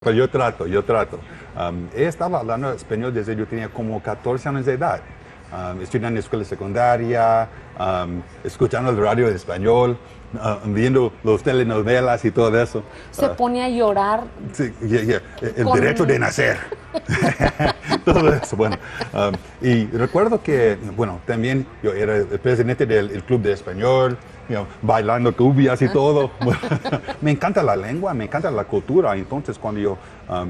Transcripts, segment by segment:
Pero yo trato. He estado hablando español desde yo tenía como 14 años de edad. Estudiando en la escuela secundaria, escuchando el radio en español, viendo las telenovelas y todo eso. Se pone a llorar. Sí, el derecho de nacer. Todo eso, bueno. Y recuerdo que, bueno, también yo era el presidente del club de español, bailando cumbias y todo. Me encanta la lengua, me encanta la cultura. Entonces, cuando yo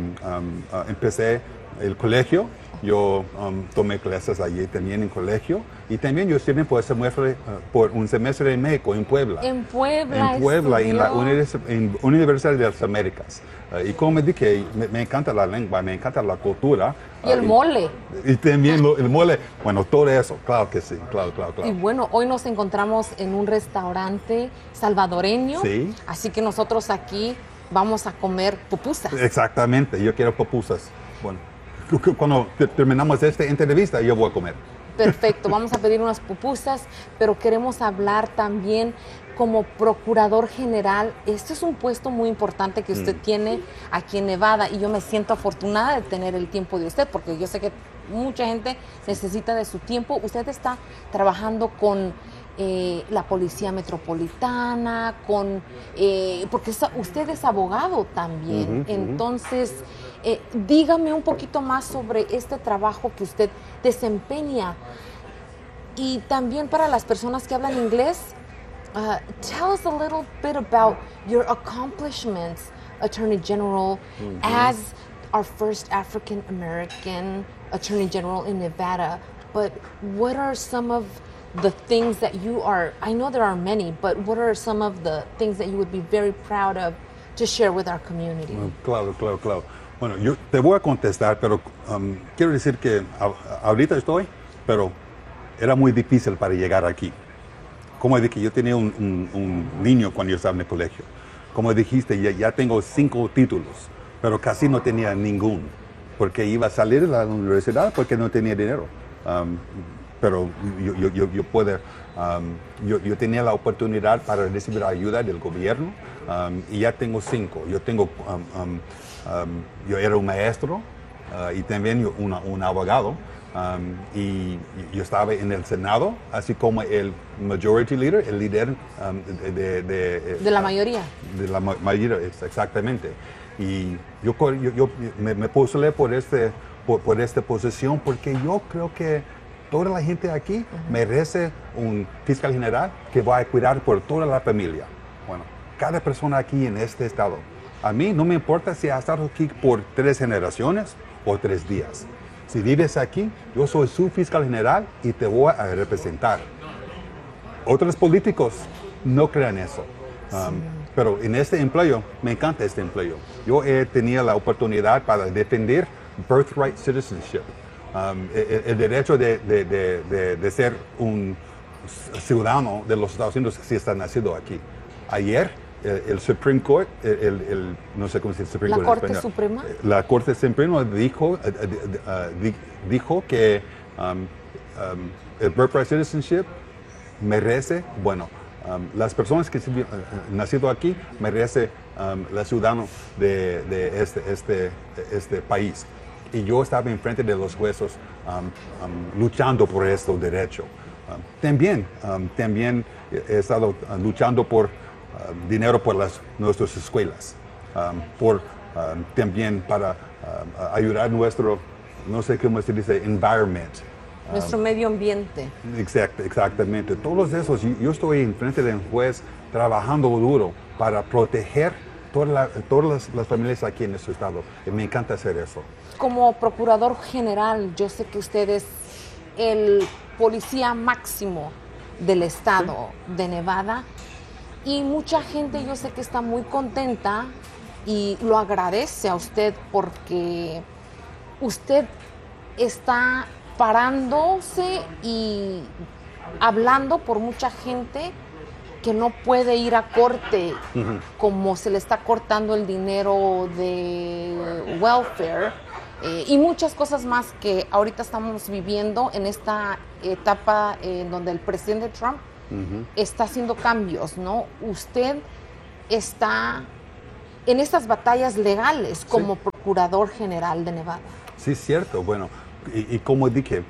empecé el colegio, yo tomé clases allí también en colegio. Y también yo estuve por un semestre en México, en Puebla. En Puebla. En Puebla, en la Universidad de las Américas. Y como me dije, me encanta la lengua, me encanta la cultura. Y el mole. Y también el mole. Bueno, todo eso, claro que sí, claro. Y bueno, hoy nos encontramos en un restaurante salvadoreño. Sí. Así que nosotros aquí vamos a comer pupusas. Exactamente, yo quiero pupusas. Bueno, cuando terminamos esta entrevista, yo voy a comer. Perfecto, vamos a pedir unas pupusas, pero queremos hablar también como procurador general. Este es un puesto muy importante que usted tiene aquí en Nevada y yo me siento afortunada de tener el tiempo de usted porque yo sé que mucha gente necesita de su tiempo. Usted está trabajando con la Policía Metropolitana, porque usted es abogado también. Entonces, dígame un poquito más sobre este trabajo que usted desempeña. Y también para las personas que hablan inglés, tell us a little bit about your accomplishments, Attorney General, as our first African American Attorney General in Nevada. But what are some of the things that you are, I know there are many, but what are some of the things that you would be very proud of to share with our community? Claro. Bueno, yo te voy a contestar, pero quiero decir que ahorita estoy, pero era muy difícil para llegar aquí. Como dije, yo tenía un niño cuando yo estaba en el colegio. Como dijiste, ya tengo 5 títulos, pero casi no tenía ninguno, porque iba a salir de la universidad porque no tenía dinero. Pero yo tenía la oportunidad para recibir ayuda del gobierno y ya tengo 5. Yo era un maestro y también un abogado y yo estaba en el Senado, así como el majority leader, el líder de la mayoría. De la mayoría, exactamente. Y yo me postulé por esta posición porque yo creo que toda la gente aquí merece un fiscal general que va a cuidar por toda la familia. Bueno, cada persona aquí en este estado. A mí no me importa si has estado aquí por 3 generaciones o 3 días. Si vives aquí, yo soy su fiscal general y te voy a representar. Otros políticos no creen eso. Pero en este empleo, me encanta este empleo. Yo he tenido la oportunidad para defender birthright citizenship. El derecho de ser un ciudadano de los Estados Unidos si está nacido aquí. Ayer, el Supreme Court, no sé cómo se dice Supreme Court en español. Suprema. La Corte Suprema dijo que el birthright citizenship merece, las personas que han nacido aquí merecen la ciudadano de este país. Y yo estaba enfrente de los jueces luchando por este derecho. También he estado luchando por dinero por nuestras escuelas, también para ayudar nuestro, no sé cómo se dice, environment. Nuestro medio ambiente. Exactamente. Todos esos, yo estoy enfrente de un juez trabajando duro para proteger todas las familias aquí en este estado. Y me encanta hacer eso. Como procurador general, yo sé que usted es el policía máximo del estado de Nevada y mucha gente yo sé que está muy contenta y lo agradece a usted porque usted está parándose y hablando por mucha gente que no puede ir a corte como se le está cortando el dinero de welfare y muchas cosas más que ahorita estamos viviendo en esta etapa en donde el presidente Trump está haciendo cambios, ¿no? Usted está en estas batallas legales como procurador general de Nevada. Sí, cierto. Bueno, y como dije,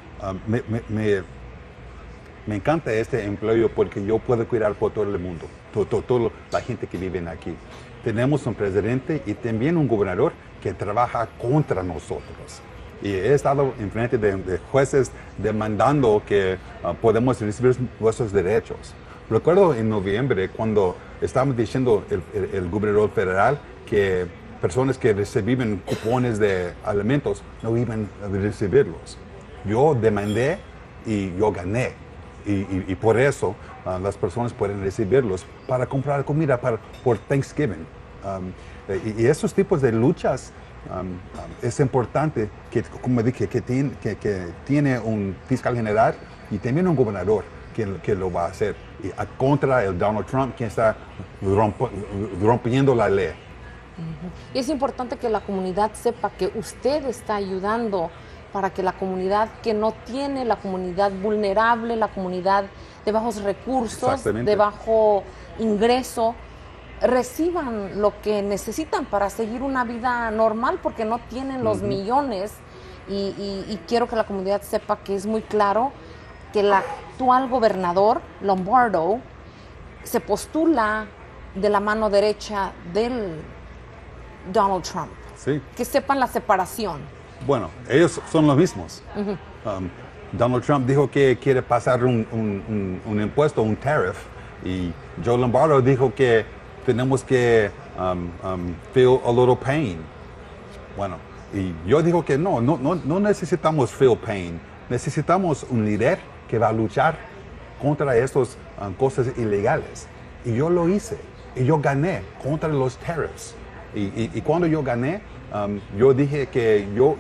me encanta este empleo porque yo puedo cuidar por todo el mundo, toda la gente que vive aquí. Tenemos un presidente y también un gobernador que trabaja contra nosotros. Y he estado en frente de jueces demandando que podemos recibir nuestros derechos. Recuerdo en noviembre cuando estábamos diciendo el gobernador federal que personas que recibían cupones de alimentos no iban a recibirlos. Yo demandé y yo gané. Y por eso las personas pueden recibirlos para comprar comida por Thanksgiving. Y esos tipos de luchas es importante que, como dije, que tiene un fiscal general y también un gobernador que lo va a hacer contra el Donald Trump, quien está rompiendo la ley. Y es importante que la comunidad sepa que usted está ayudando para que la comunidad que no tiene, la comunidad vulnerable, la comunidad de bajos recursos, de bajo ingreso, reciban lo que necesitan para seguir una vida normal porque no tienen los millones. Y quiero que la comunidad sepa que es muy claro que el actual gobernador, Lombardo, se postula de la mano derecha del Donald Trump. Sí. Que sepan la separación. Bueno, ellos son los mismos. Donald Trump dijo que quiere pasar un impuesto, un tariff, y Joe Lombardo dijo que tenemos que feel a little pain. Bueno, y yo digo que no necesitamos feel pain. Necesitamos un líder que va a luchar contra estas cosas ilegales. Y yo lo hice. Y yo gané contra los tariffs. Y cuando yo gané, yo dije que yo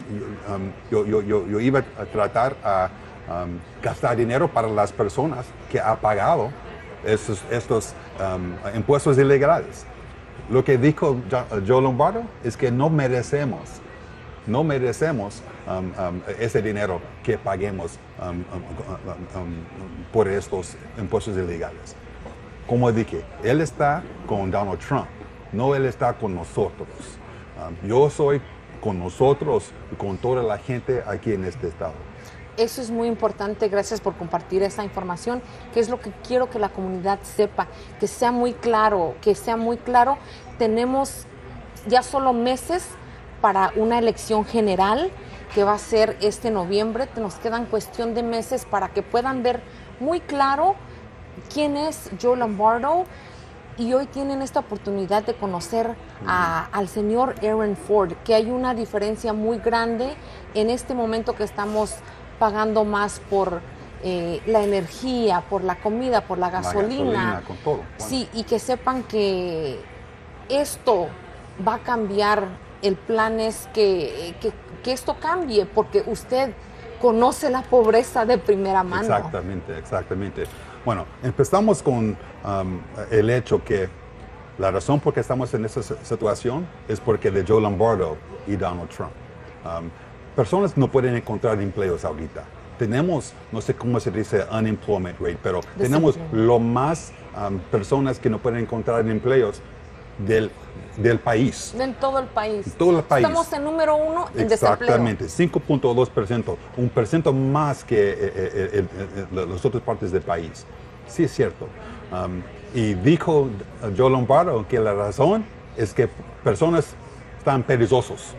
iba a tratar a gastar dinero para las personas que han pagado estos impuestos ilegales. Lo que dijo Joe Lombardo es que no merecemos ese dinero que paguemos por estos impuestos ilegales. Como dije, él está con Donald Trump, no él está con nosotros. Yo soy con nosotros y con toda la gente aquí en este estado. Eso es muy importante, gracias por compartir esa información, que es lo que quiero que la comunidad sepa, que sea muy claro. Tenemos ya solo meses para una elección general que va a ser este noviembre. Nos quedan cuestión de meses para que puedan ver muy claro quién es Joe Lombardo. Y hoy tienen esta oportunidad de conocer al señor Aaron Ford, que hay una diferencia muy grande en este momento que estamos pagando más por la energía, por la comida, por la gasolina. Con todo. Bueno. Sí, y que sepan que esto va a cambiar. El plan es que esto cambie, porque usted conoce la pobreza de primera mano. Exactamente. Bueno, empezamos con el hecho que la razón por que estamos en esta situación es porque de Joe Lombardo y Donald Trump. Personas no pueden encontrar empleos ahorita. Tenemos, no sé cómo se dice, unemployment rate, pero tenemos lo más personas que no pueden encontrar empleos del país. En todo el país. Estamos en número 1 en desempleo. Exactamente, 5.2%, 1% más que las otras partes del país. Sí, es cierto. Y dijo Joe Lombardo que la razón es que personas están perezosos.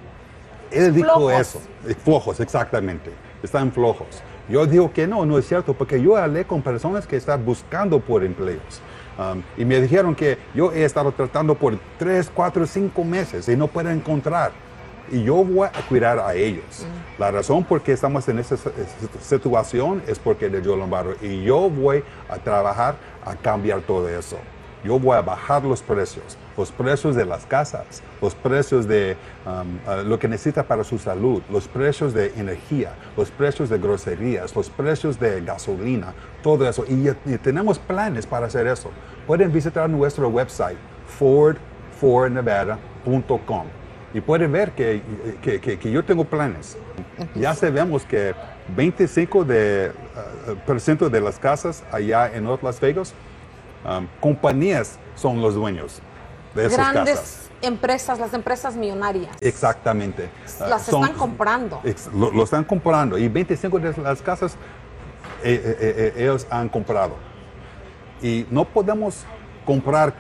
Él dijo eso. Flojos, exactamente. Están flojos. Yo digo que no es cierto, porque yo hablé con personas que están buscando por empleos. Y me dijeron que yo he estado tratando por 3, 4, 5 meses y no puedo encontrar. Y yo voy a cuidar a ellos. La razón por qué estamos en esta situación es porque de Joe Lombardo. Y yo voy a trabajar a cambiar todo eso. Yo voy a bajar los precios de las casas, los precios de lo que necesita para su salud, los precios de energía, los precios de groserías, los precios de gasolina, todo eso. Y tenemos planes para hacer eso. Pueden visitar nuestro website, fordnevada.com, y pueden ver que yo tengo planes. Ya sabemos que 25% de las casas allá en North Las Vegas, compañías son los dueños. de esas grandes casas. empresas, las empresas millonarias. Exactamente. Las están comprando. Lo están comprando y 25 de las casas ellos han comprado. Y no podemos comprar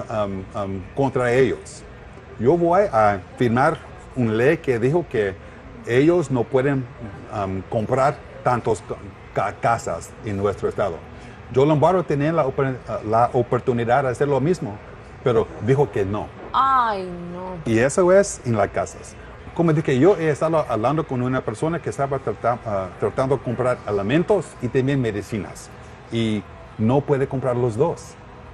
contra ellos. Yo voy a firmar una ley que dijo que ellos no pueden comprar tantas casas en nuestro estado. Joe Lombardo tenía la oportunidad de hacer lo mismo, pero dijo que no. Ay, no. Y eso es en las casas. Como dije, yo he estado hablando con una persona que estaba tratando de comprar alimentos y también medicinas. Y no puede comprar los dos.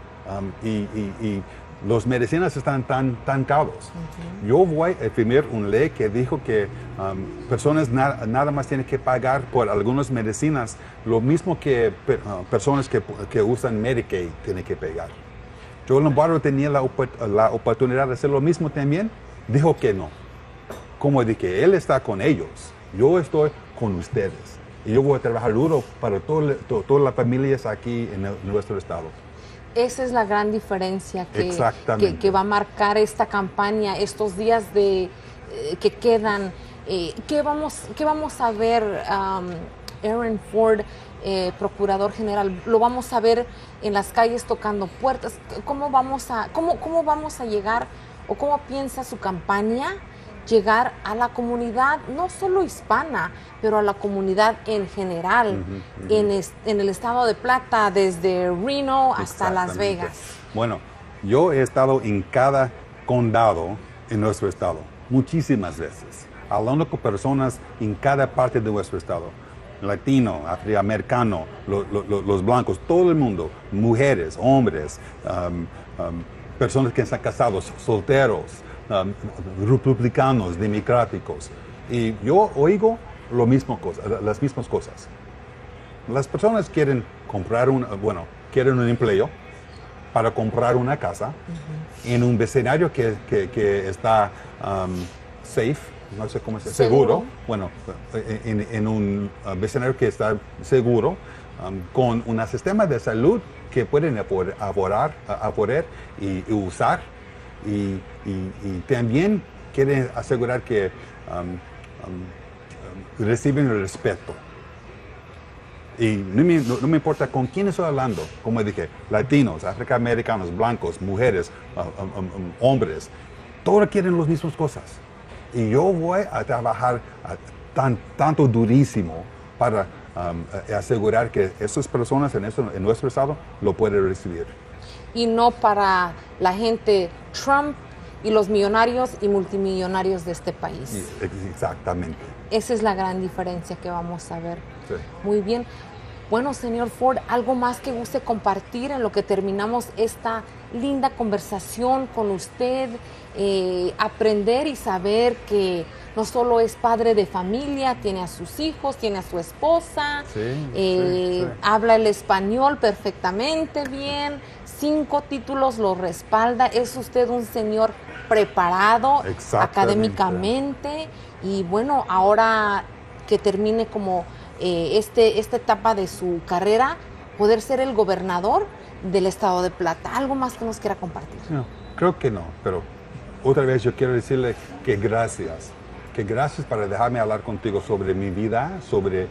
Y los medicinas están tan caros. Yo voy a firmar una ley que dijo que personas nada más tienen que pagar por algunas medicinas, lo mismo que personas que usan Medicaid tienen que pagar. Joe Lombardo tenía la oportunidad de hacer lo mismo también, dijo que no. Como dije, él está con ellos, yo estoy con ustedes. Y yo voy a trabajar duro para todas las familias aquí en nuestro estado. Esa es la gran diferencia Exactamente. que va a marcar esta campaña, estos días que quedan. ¿Qué vamos a ver, Aaron Ford, Procurador General? ¿Lo vamos a ver en las calles tocando puertas? ¿Cómo vamos a llegar o cómo piensa su campaña llegar a la comunidad, no solo hispana, pero a la comunidad en general, en el estado de Plata, desde Reno hasta Las Vegas? Bueno, yo he estado en cada condado en nuestro estado, muchísimas veces, hablando con personas en cada parte de nuestro estado. Latino, afroamericano, los blancos, todo el mundo, mujeres, hombres, personas que están casados, solteros, republicanos, democráticos. Y yo oigo las mismas cosas. Las personas quieren quieren un empleo para comprar una casa en un vecindario que está safe, no sé cómo se dice, seguro. Bueno, en un vecindario que está seguro, con un sistema de salud que pueden poder y usar. Y también quieren asegurar que reciben el respeto. Y no me importa con quién estoy hablando, como dije, latinos, afroamericanos, blancos, mujeres, hombres, todos quieren las mismas cosas. Y yo voy a trabajar tanto durísimo para asegurar que esas personas en nuestro estado lo pueden recibir. Y no para la gente Trump y los millonarios y multimillonarios de este país. Exactamente. Esa es la gran diferencia que vamos a ver. Sí. Muy bien. Bueno, señor Ford, ¿algo más que guste compartir en lo que terminamos esta linda conversación con usted? Aprender y saber que no solo es padre de familia, tiene a sus hijos, tiene a su esposa, sí. Habla el español perfectamente bien, 5 títulos lo respalda, es usted un señor preparado académicamente y bueno, ahora que termine como esta etapa de su carrera, poder ser el gobernador del estado de Plata. ¿Algo más que nos quiera compartir? No, creo que no, pero otra vez yo quiero decirle que gracias para dejarme hablar contigo sobre mi vida, sobre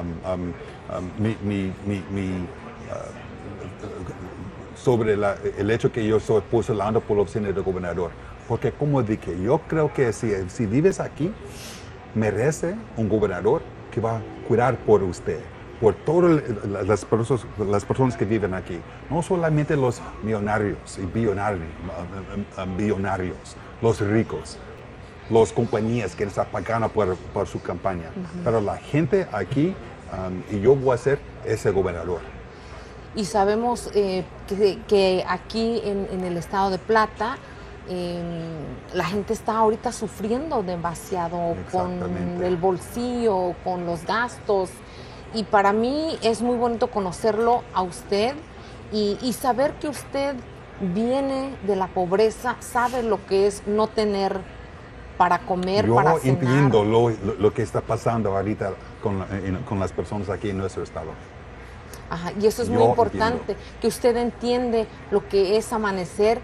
sobre el hecho que yo estoy postulando por la oficina de gobernador. Porque como dije, yo creo que si vives aquí, merece un gobernador que va a cuidar por usted, por todas las personas que viven aquí. No solamente los millonarios y billonarios, los ricos, las compañías que están pagando por su campaña. Pero la gente aquí, y yo voy a ser ese gobernador. Y sabemos que aquí en el estado de Plata, la gente está ahorita sufriendo demasiado con el bolsillo, con los gastos. Y para mí es muy bonito conocerlo a usted y saber que usted viene de la pobreza, sabe lo que es no tener para comer, para cenar. Yo entiendo lo que está pasando ahorita con las personas aquí en nuestro estado. Ajá, y eso es muy importante, que usted entiende lo que es amanecer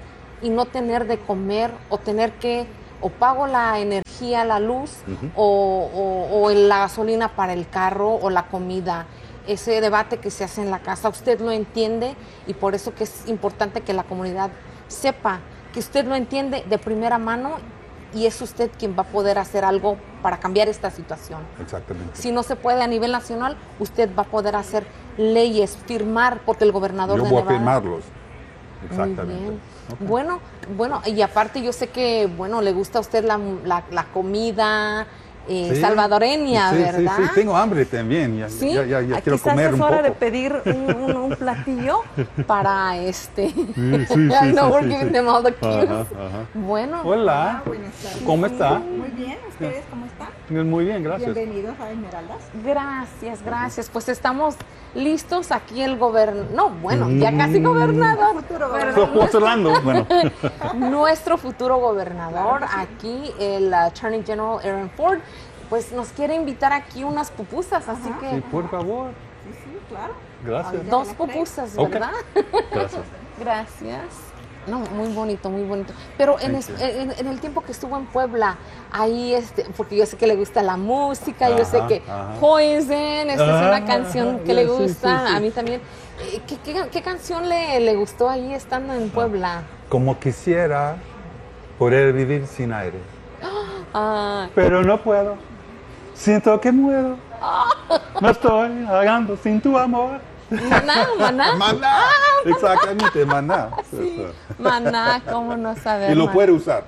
y no tener de comer o tener que, o pago la energía, la luz, o la gasolina para el carro o la comida. Ese debate que se hace en la casa, usted lo entiende y por eso que es importante que la comunidad sepa que usted lo entiende de primera mano y es usted quien va a poder hacer algo para cambiar esta situación. Exactamente. Si no se puede a nivel nacional, usted va a poder hacer leyes, firmar, porque el gobernador Yo de voy a Nevada... firmarlos. Muy Exactamente. bien. Okay. Bueno, y aparte yo sé que, bueno, le gusta a usted la comida Sí. salvadoreña, Sí, ¿verdad? Sí, tengo hambre también. Ya Sí, quiero Quizás comer es un hora poco. de pedir un platillo. Para Sí, sí, I know, we're sí, giving sí. them all the cues. Ajá, ajá. Bueno, Hola, Buenas tardes. ¿cómo está? Muy bien, ¿ustedes cómo están? Muy bien, gracias. Bienvenidos a Esmeraldas. gracias. Pues estamos listos aquí el gobernador, no, bueno, ya casi gobernador. Futuro pero Estoy postulando. Bueno, nuestro futuro gobernador, aquí el Attorney General Aaron Ford, pues nos quiere invitar aquí unas pupusas, así Ajá. sí, que por favor. Sí, claro. Gracias. Ahorita dos te las traigo. pupusas, Ok. ¿verdad? Gracias. Gracias. No, muy bonito, muy bonito. Pero en el tiempo que estuvo en Puebla, ahí, porque yo sé que le gusta la música, yo sé Ajá, que ajá. Poison, esta es una canción que le sí, gusta, sí, sí. a mí también. ¿Qué canción le gustó ahí estando en Puebla? Como quisiera poder vivir sin aire. Ah, Pero no puedo. Siento que muero. Me estoy ahogando sin tu amor. Maná. Maná. Exactamente, maná. Maná, ¿cómo no saber? Y lo Maná? puede usar.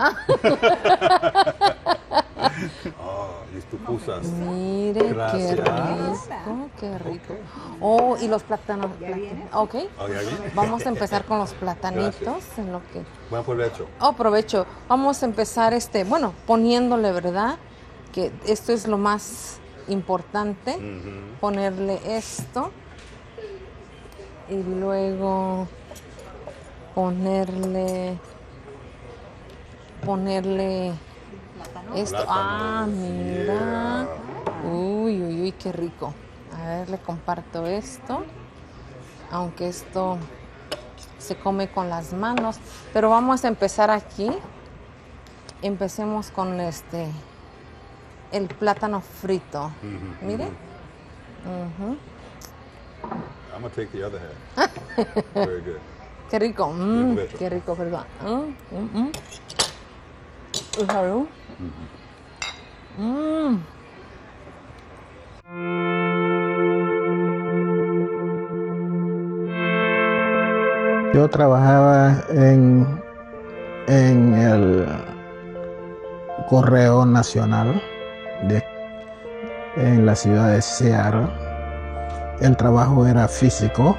Mis pupusas. Mire, qué Gracias. rico, qué rico. Oh, y los plátanos. ¿Ya viene? Ok. Oh, ¿ya viene? Vamos a empezar con los platanitos Gracias. en lo que... Buen provecho. Oh, provecho. Vamos a empezar poniéndole, ¿verdad? Que esto es lo más importante. Ponerle esto. Y luego ponerle esto. Plátano. Ah, mira. Uy, qué rico. A ver, le comparto esto. Aunque esto se come con las manos. Pero vamos a empezar aquí. Empecemos con el plátano frito. Mire. Ujú. I'm gonna take the other half. Very good. Qué rico. provecho. Qué rico, perdón. Salud. Yo trabajaba en el Correo Nacional en la ciudad de Seattle. El trabajo era físico.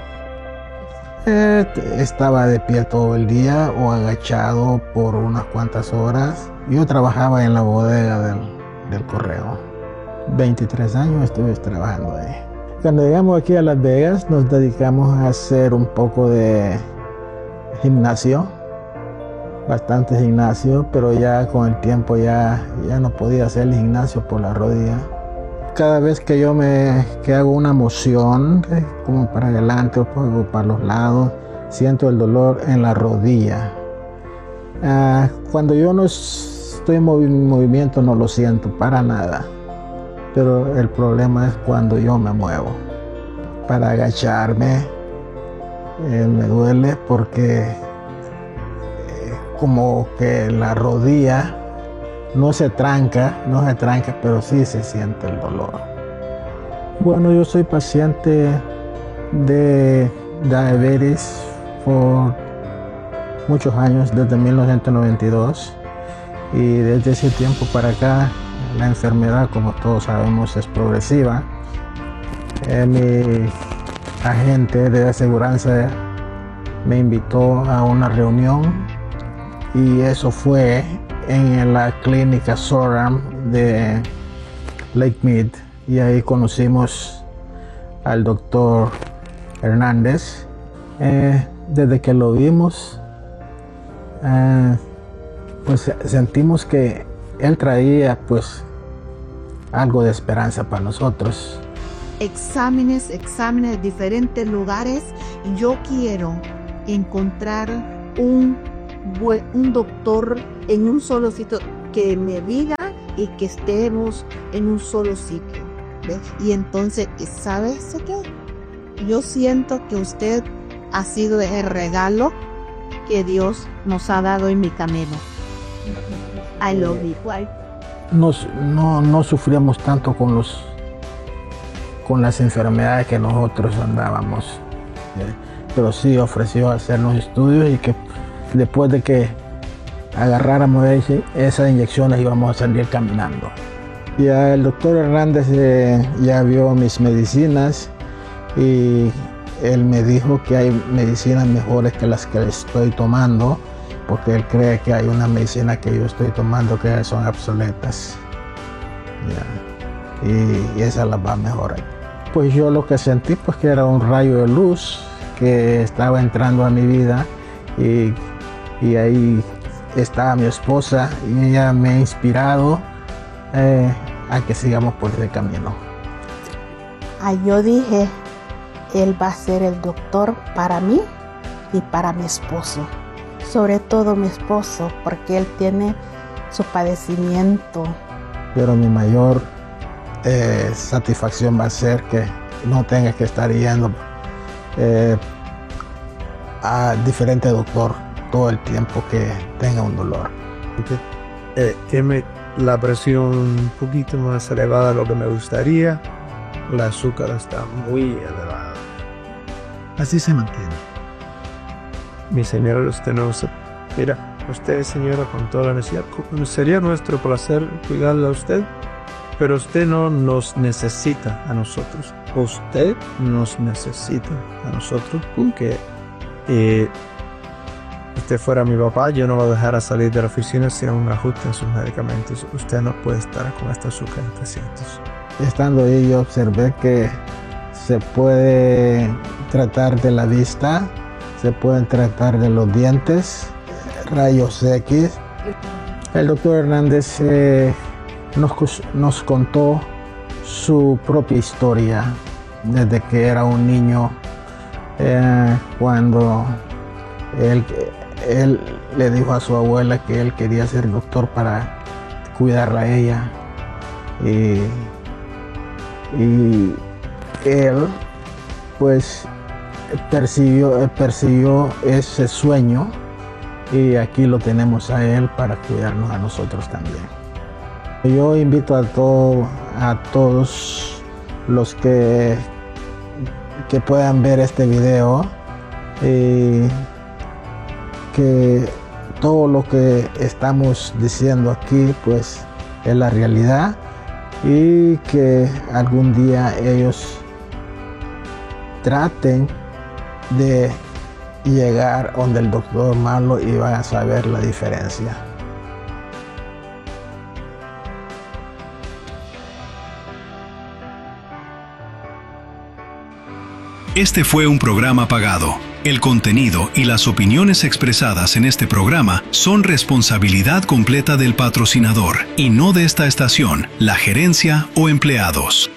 Estaba de pie todo el día o agachado por unas cuantas horas. Yo trabajaba en la bodega del correo. 23 años estuve trabajando ahí. Cuando llegamos aquí a Las Vegas nos dedicamos a hacer un poco de gimnasio, bastante gimnasio, pero ya con el tiempo ya no podía hacer el gimnasio por la rodilla. Cada vez que que hago una moción, como para adelante o para los lados, siento el dolor en la rodilla. Cuando yo no estoy en movimiento no lo siento para nada, pero el problema es cuando yo me muevo. Para agacharme me duele porque como que la rodilla no se tranca, pero sí se siente el dolor. Bueno, yo soy paciente de diabetes por muchos años, desde 1992, y desde ese tiempo para acá la enfermedad, como todos sabemos, es progresiva. Mi agente de aseguranza me invitó a una reunión y eso fue en la clínica Soram de Lake Mead, y ahí conocimos al doctor Hernández. Desde que lo vimos, pues sentimos que él traía pues algo de esperanza para nosotros. Exámenes de diferentes lugares. Yo quiero encontrar un un doctor en un solo sitio que me diga y que estemos en un solo sitio, ¿ves? Y entonces, ¿sabes qué? Yo siento que usted ha sido el regalo que Dios nos ha dado en mi camino. I love you. No sufríamos tanto con las enfermedades que nosotros andábamos, pero sí ofreció hacernos estudios y que después de que agarráramos esas inyecciones íbamos a salir caminando. Ya el doctor Hernández ya vio mis medicinas y él me dijo que hay medicinas mejores que las que estoy tomando, porque él cree que hay una medicina que yo estoy tomando que son obsoletas. Y esa las va a mejorar. Pues yo lo que sentí pues que era un rayo de luz que estaba entrando a mi vida y ahí estaba mi esposa y ella me ha inspirado a que sigamos por ese camino. Yo dije, él va a ser el doctor para mí y para mi esposo. Sobre todo mi esposo, porque él tiene su padecimiento. Pero mi mayor satisfacción va a ser que no tenga que estar yendo a diferente doctor todo el tiempo que tenga un dolor. Tiene la presión un poquito más elevada de lo que me gustaría. El azúcar está muy elevado. Así se mantiene. Mi señora, usted no se... Mira, usted, señora, con toda la necesidad, sería nuestro placer cuidarla a usted, pero usted no nos necesita a nosotros. Usted nos necesita a nosotros porque usted fuera mi papá, yo no lo dejara salir de la oficina sin un ajuste en sus medicamentos. Usted no puede estar con este azúcar en 300. Estando ahí yo observé que se puede tratar de la vista, se pueden tratar de los dientes, rayos X. El doctor Hernández nos contó su propia historia desde que era un niño, cuando él le dijo a su abuela que él quería ser doctor para cuidarla a ella, y él pues persiguió ese sueño y aquí lo tenemos a él para cuidarnos a nosotros también. Yo invito a todos los que puedan ver este video y que todo lo que estamos diciendo aquí pues es la realidad y que algún día ellos traten de llegar donde el doctor Marlowe y van a saber la diferencia. Este fue un programa pagado. El contenido y las opiniones expresadas en este programa son responsabilidad completa del patrocinador y no de esta estación, la gerencia o empleados.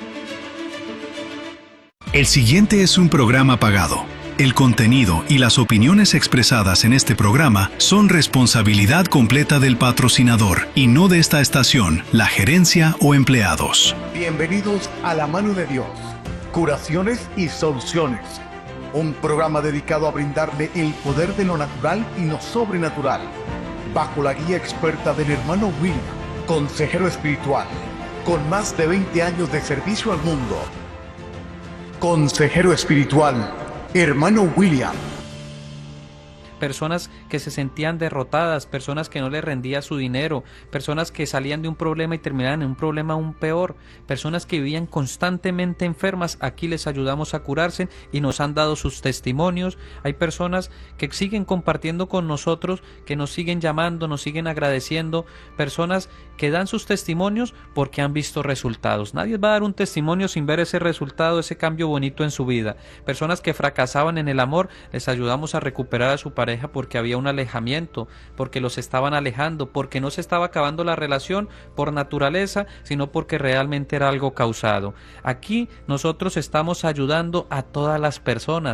El siguiente es un programa pagado. El contenido y las opiniones expresadas en este programa son responsabilidad completa del patrocinador y no de esta estación, la gerencia o empleados. Bienvenidos a La Mano de Dios, Curaciones y Soluciones, un programa dedicado a brindarle el poder de lo natural y lo sobrenatural, bajo la guía experta del hermano William, consejero espiritual, con más de 20 años de servicio al mundo. Consejero espiritual, hermano William. Personas que se sentían derrotadas, personas que no les rendía su dinero, personas que salían de un problema y terminaban en un problema aún peor, personas que vivían constantemente enfermas. Aquí les ayudamos a curarse y nos han dado sus testimonios. Hay personas que siguen compartiendo con nosotros, que nos siguen llamando, nos siguen agradeciendo, personas que dan sus testimonios porque han visto resultados. Nadie va a dar un testimonio sin ver ese resultado, ese cambio bonito en su vida. Personas que fracasaban en el amor, les ayudamos a recuperar a su pareja porque había un alejamiento, porque los estaban alejando, porque no se estaba acabando la relación por naturaleza, sino porque realmente era algo causado. Aquí nosotros estamos ayudando a todas las personas.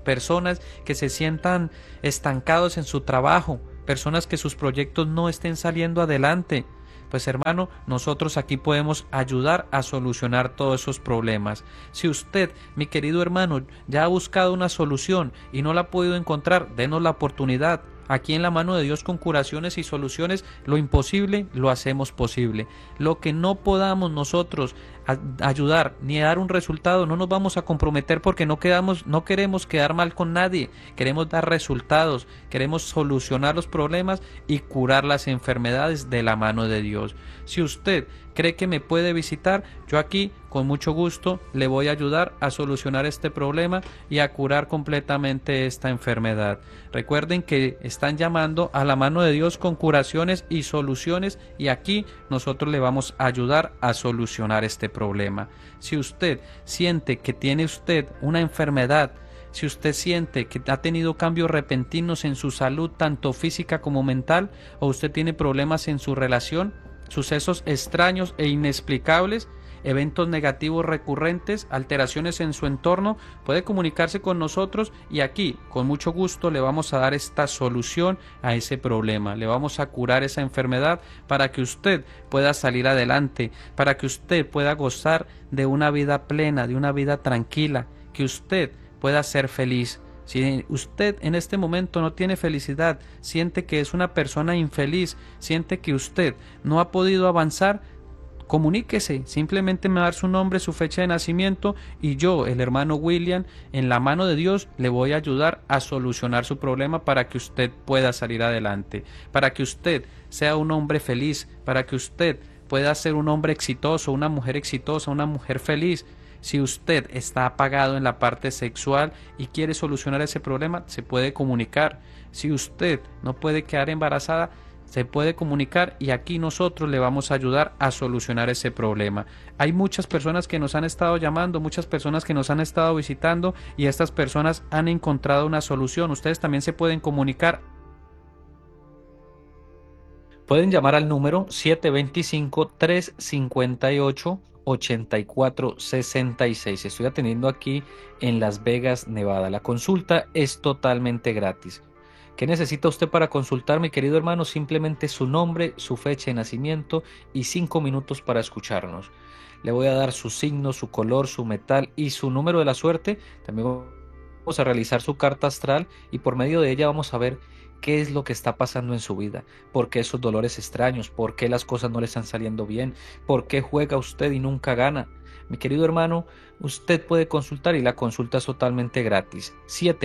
personas que se sientan estancados en su trabajo, personas que sus proyectos no estén saliendo adelante. Pues hermano, nosotros aquí podemos ayudar a solucionar todos esos problemas. Si usted, mi querido hermano, ya ha buscado una solución y no la ha podido encontrar, denos la oportunidad. Aquí en la mano de Dios con curaciones y soluciones, lo imposible lo hacemos posible. Lo que no podamos nosotros ayudar ni dar un resultado, no nos vamos a comprometer porque no queremos quedar mal con nadie. Queremos dar resultados, queremos solucionar los problemas y curar las enfermedades de la mano de Dios. Si usted cree que me puede visitar, yo aquí con mucho gusto le voy a ayudar a solucionar este problema y a curar completamente esta enfermedad. Recuerden que están llamando a la mano de Dios con curaciones y soluciones, y aquí nosotros le vamos a ayudar a solucionar este problema. Si usted siente que tiene usted una enfermedad, si usted siente que ha tenido cambios repentinos en su salud, tanto física como mental, o usted tiene problemas en su relación, sucesos extraños e inexplicables, eventos negativos recurrentes, alteraciones en su entorno, puede comunicarse con nosotros y aquí con mucho gusto le vamos a dar esta solución a ese problema. Le vamos a curar esa enfermedad para que usted pueda salir adelante, para que usted pueda gozar de una vida plena, de una vida tranquila, que usted pueda ser feliz. Si usted en este momento no tiene felicidad, siente que es una persona infeliz, siente que usted no ha podido avanzar, comuníquese, simplemente me va a dar su nombre, su fecha de nacimiento y yo, el hermano William, en la mano de Dios, le voy a ayudar a solucionar su problema para que usted pueda salir adelante, para que usted sea un hombre feliz, para que usted pueda ser un hombre exitoso, una mujer exitosa, una mujer feliz. Si usted está apagado en la parte sexual y quiere solucionar ese problema, se puede comunicar. Si usted no puede quedar embarazada, se puede comunicar y aquí nosotros le vamos a ayudar a solucionar ese problema. Hay muchas personas que nos han estado llamando, muchas personas que nos han estado visitando y estas personas han encontrado una solución. Ustedes también se pueden comunicar. Pueden llamar al número 725-358-8466. Estoy atendiendo aquí en Las Vegas, Nevada. La consulta es totalmente gratis. ¿Qué necesita usted para consultar, mi querido hermano? Simplemente su nombre, su fecha de nacimiento y 5 minutos para escucharnos. Le voy a dar su signo, su color, su metal y su número de la suerte. También vamos a realizar su carta astral y por medio de ella vamos a ver qué es lo que está pasando en su vida, por qué esos dolores extraños, por qué las cosas no le están saliendo bien, por qué juega usted y nunca gana. Mi querido hermano, usted puede consultar y la consulta es totalmente gratis.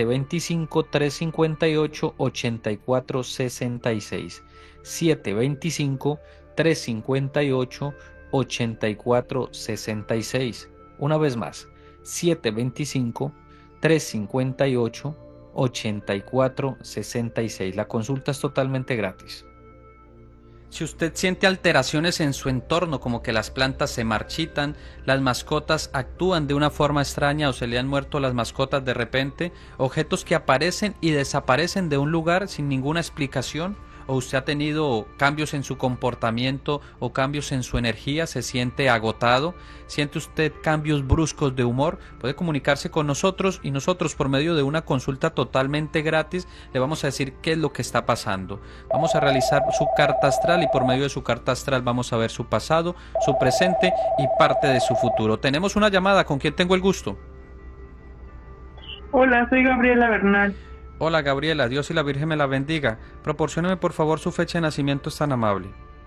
725-358-8466. 725-358-8466. Una vez más, 725-358-8466. La consulta es totalmente gratis. Si usted siente alteraciones en su entorno, como que las plantas se marchitan, las mascotas actúan de una forma extraña o se le han muerto las mascotas de repente, objetos que aparecen y desaparecen de un lugar sin ninguna explicación, o usted ha tenido cambios en su comportamiento o cambios en su energía, se siente agotado, siente usted cambios bruscos de humor, puede comunicarse con nosotros y nosotros por medio de una consulta totalmente gratis le vamos a decir qué es lo que está pasando. Vamos a realizar su carta astral y por medio de su carta astral vamos a ver su pasado, su presente y parte de su futuro. Tenemos una llamada, ¿con quién tengo el gusto? Hola, soy Gabriela Bernal. Hola Gabriela, Dios y la Virgen me la bendiga. Proporcióneme por favor su fecha de nacimiento, es tan amable.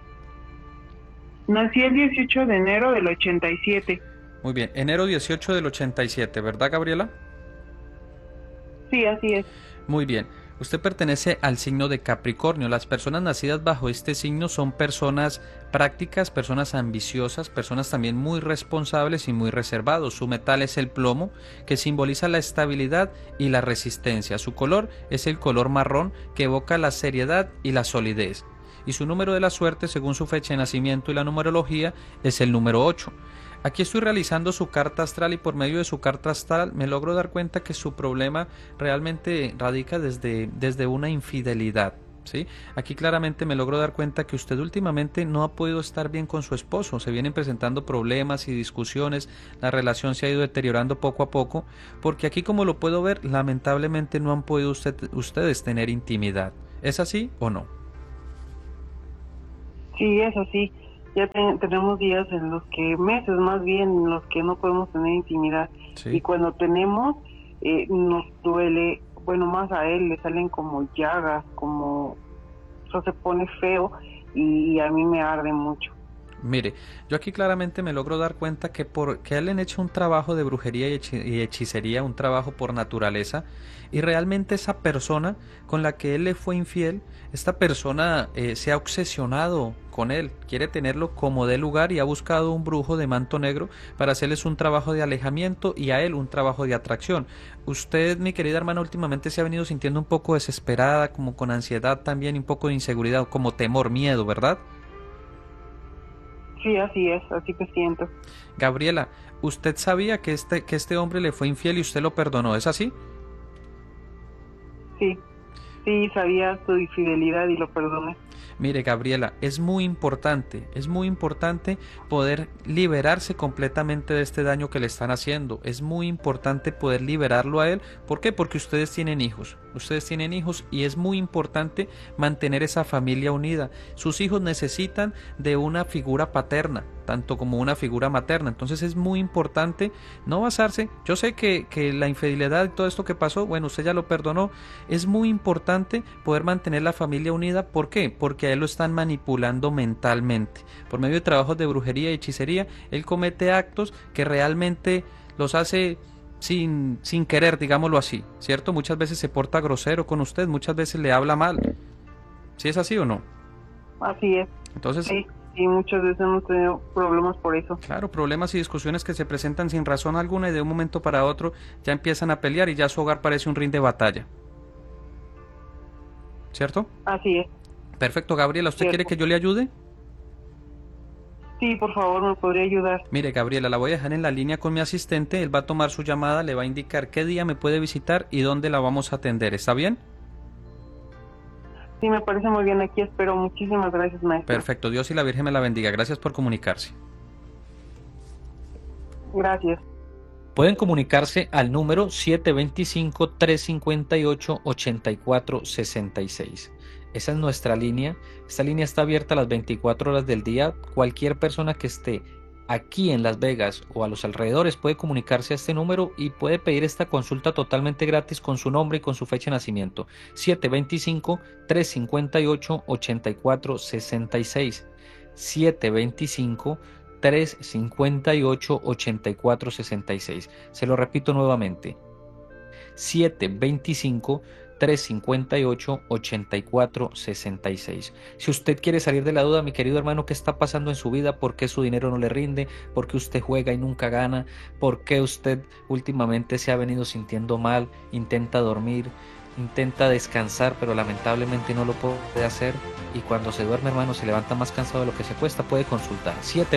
Nací el 18 de enero del 87. Muy bien, enero 18 del 87, ¿verdad Gabriela? Sí, así es. Muy bien. Usted pertenece al signo de Capricornio. Las personas nacidas bajo este signo son personas prácticas, personas ambiciosas, personas también muy responsables y muy reservados. Su metal es el plomo, que simboliza la estabilidad y la resistencia. Su color es el color marrón, que evoca la seriedad y la solidez. Y su número de la suerte, según su fecha de nacimiento y la numerología, es el número 8. Aquí estoy realizando su carta astral y por medio de su carta astral me logro dar cuenta que su problema realmente radica desde una infidelidad. ¿sí? Aquí claramente me logro dar cuenta que usted últimamente no ha podido estar bien con su esposo, se vienen presentando problemas y discusiones, la relación se ha ido deteriorando poco a poco, porque aquí, como lo puedo ver, lamentablemente no han podido ustedes tener intimidad. ¿Es así o no? Sí, es así. Ya tenemos días en los que, meses más bien, en los que no podemos tener intimidad. Sí. Y cuando tenemos, nos duele, bueno, más a él le salen como llagas, como eso se pone feo y a mí me arde mucho. Mire, yo aquí claramente me logro dar cuenta que a él le han hecho un trabajo de brujería y hechicería, un trabajo por naturaleza, y realmente esa persona con la que él le fue infiel, esta persona se ha obsesionado con él, quiere tenerlo como de lugar y ha buscado un brujo de manto negro para hacerles un trabajo de alejamiento y a él un trabajo de atracción. Usted, mi querida hermana, últimamente se ha venido sintiendo un poco desesperada, como con ansiedad también, un poco de inseguridad, como temor, miedo, ¿verdad? Sí, así es, así me siento. Gabriela, ¿usted sabía que este hombre le fue infiel y usted lo perdonó? ¿Es así? Sí, sabía su infidelidad y lo perdoné. Mire, Gabriela, es muy importante poder liberarse completamente de este daño que le están haciendo. Es muy importante poder liberarlo a él. ¿Por qué? Porque ustedes tienen hijos y es muy importante mantener esa familia unida. Sus hijos necesitan de una figura paterna, tanto como una figura materna. Entonces es muy importante no basarse. Yo sé que la infidelidad y todo esto que pasó, bueno, usted ya lo perdonó. Es muy importante poder mantener la familia unida. ¿Por qué? Porque a él lo están manipulando mentalmente. Por medio de trabajos de brujería y hechicería, él comete actos que realmente los hace sin querer, digámoslo así, ¿cierto? Muchas veces se porta grosero con usted, muchas veces le habla mal. ¿Sí es así o no? Así es. Entonces, sí, muchas veces hemos tenido problemas por eso. Claro, problemas y discusiones que se presentan sin razón alguna y de un momento para otro ya empiezan a pelear y ya su hogar parece un ring de batalla. ¿Cierto? Así es. Perfecto, Gabriela, ¿usted quiere que yo le ayude? Sí, por favor, me podría ayudar. Mire, Gabriela, la voy a dejar en la línea con mi asistente, él va a tomar su llamada, le va a indicar qué día me puede visitar y dónde la vamos a atender, ¿está bien? Sí, me parece muy bien, aquí espero. Muchísimas gracias, maestro. Perfecto, Dios y la Virgen me la bendiga, gracias por comunicarse. Gracias. Pueden comunicarse al número 725-358-8466. Esa es nuestra línea. Esta línea está abierta a las 24 horas del día. Cualquier persona que esté aquí en Las Vegas o a los alrededores puede comunicarse a este número y puede pedir esta consulta totalmente gratis con su nombre y con su fecha de nacimiento. 725-358-8466. 725-358-8466. Se lo repito nuevamente. 725-358-8466. Si usted quiere salir de la duda, mi querido hermano, ¿qué está pasando en su vida? ¿Por qué su dinero no le rinde? ¿Por qué usted juega y nunca gana? ¿Por qué usted últimamente se ha venido sintiendo mal? Intenta dormir, intenta descansar, pero lamentablemente no lo puede hacer. Y cuando se duerme, hermano, se levanta más cansado de lo que se acuesta. Puede consultar.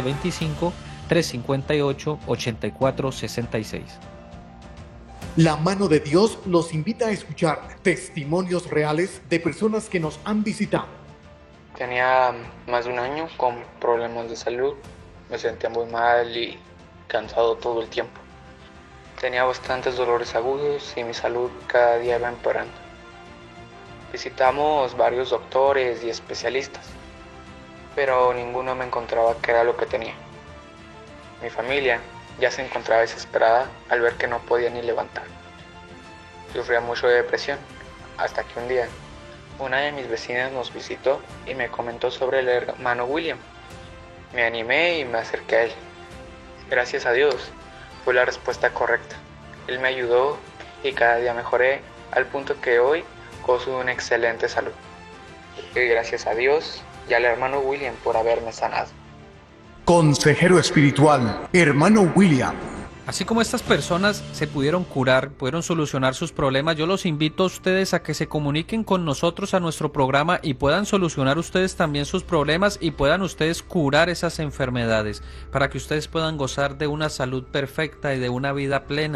725-358-8466. La mano de Dios los invita a escuchar testimonios reales de personas que nos han visitado. Tenía más de un año con problemas de salud, me sentía muy mal y cansado todo el tiempo. Tenía bastantes dolores agudos y mi salud cada día iba empeorando. Visitamos varios doctores y especialistas, pero ninguno me encontraba qué era lo que tenía. Mi familia ya se encontraba desesperada al ver que no podía ni levantar. Sufría mucho de depresión, hasta que un día una de mis vecinas nos visitó y me comentó sobre el hermano William. Me animé y me acerqué a él. Gracias a Dios, fue la respuesta correcta. Él me ayudó y cada día mejoré al punto que hoy gozo de una excelente salud. Y gracias a Dios y al hermano William por haberme sanado. Consejero espiritual, hermano William. Así como estas personas se pudieron curar, pudieron solucionar sus problemas, yo los invito a ustedes a que se comuniquen con nosotros a nuestro programa y puedan solucionar ustedes también sus problemas y puedan ustedes curar esas enfermedades para que ustedes puedan gozar de una salud perfecta y de una vida plena.